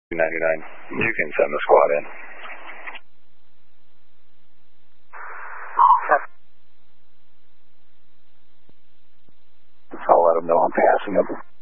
299. You can send the squad in. I'll let them know I'm passing them.